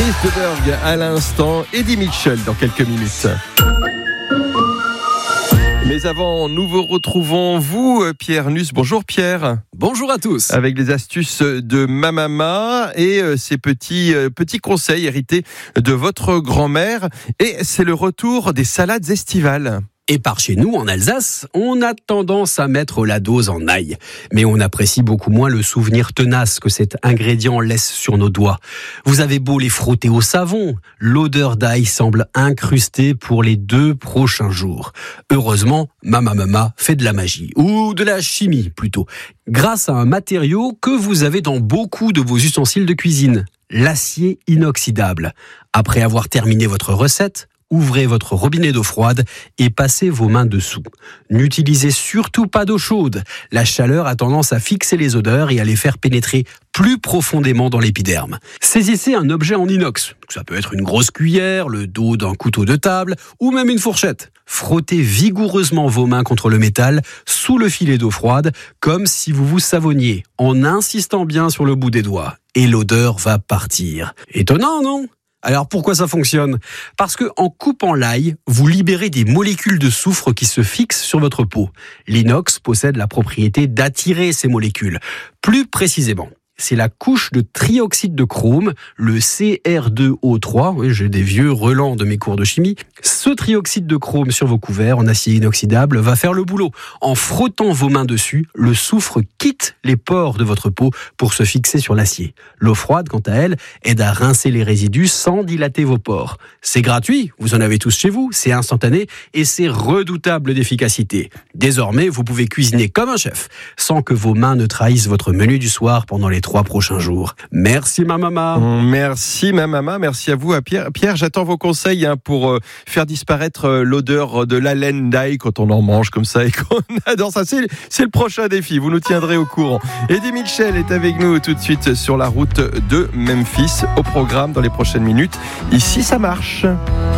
Berg à l'instant, Eddie Mitchell dans quelques minutes. Mais avant, nous vous retrouvons, vous, Pierre Nuss. Bonjour Pierre. Bonjour à tous. Avec les astuces de Mamama et ces petits conseils hérités de votre grand-mère. Et c'est le retour des salades estivales. Et par chez nous, en Alsace, on a tendance à mettre la dose en ail. Mais on apprécie beaucoup moins le souvenir tenace que cet ingrédient laisse sur nos doigts. Vous avez beau les frotter au savon, l'odeur d'ail semble incrustée pour les 2 prochains jours. Heureusement, Mamama fait de la magie, ou de la chimie plutôt, grâce à un matériau que vous avez dans beaucoup de vos ustensiles de cuisine, l'acier inoxydable. Après avoir terminé votre recette, ouvrez votre robinet d'eau froide et passez vos mains dessous. N'utilisez surtout pas d'eau chaude. La chaleur a tendance à fixer les odeurs et à les faire pénétrer plus profondément dans l'épiderme. Saisissez un objet en inox. Ça peut être une grosse cuillère, le dos d'un couteau de table ou même une fourchette. Frottez vigoureusement vos mains contre le métal sous le filet d'eau froide comme si vous vous savonniez en insistant bien sur le bout des doigts. Et l'odeur va partir. Étonnant, non ? Alors pourquoi ça fonctionne ? Parce que en coupant l'ail, vous libérez des molécules de soufre qui se fixent sur votre peau. L'inox possède la propriété d'attirer ces molécules. Plus précisément, c'est la couche de trioxyde de chrome, le Cr2O3, oui, j'ai des vieux relents de mes cours de chimie. Ce trioxyde de chrome sur vos couverts en acier inoxydable va faire le boulot. En frottant vos mains dessus, le soufre quitte les pores de votre peau pour se fixer sur l'acier. L'eau froide, quant à elle, aide à rincer les résidus sans dilater vos pores. C'est gratuit, vous en avez tous chez vous, c'est instantané et c'est redoutable d'efficacité. Désormais, vous pouvez cuisiner comme un chef, sans que vos mains ne trahissent votre menu du soir pendant les 3 prochains jours. Merci Mamama. Merci Mamama, merci à vous à Pierre. Pierre, j'attends vos conseils pour faire disparaître l'odeur de la laine d'ail quand on en mange comme ça et qu'on adore ça. C'est le prochain défi, vous nous tiendrez au courant. Eddie Mitchell est avec nous tout de suite sur la route de Memphis au programme dans les prochaines minutes. Ici ça marche.